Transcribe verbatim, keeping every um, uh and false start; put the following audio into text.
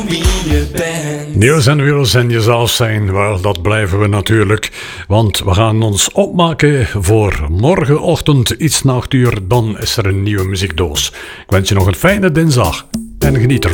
Nieuws en wiels en jezelf zijn, wel, dat blijven we natuurlijk. Want we gaan ons opmaken voor morgenochtend iets na acht uur. Dan is er een nieuwe muziekdoos. Ik wens je nog een fijne dinsdag en geniet ervan.